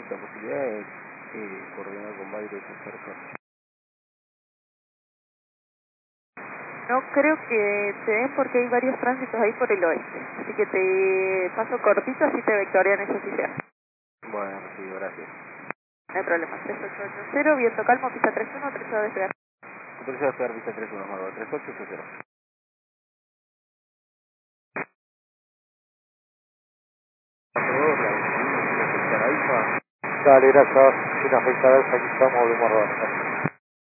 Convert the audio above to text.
la posibilidad de coordinar con Mayra y acercar. No creo que te den porque hay varios tránsitos ahí por el oeste. Así que te paso cortito, así te vectorian esa oficina. Bueno, sí, gracias. No hay problema. 3880, viento calmo, pista 31, 3 a despegar. Autorizado a despegar pista 31, Marva, 3880. Dale, gracias. Sin afectar a esa que estamos de morro.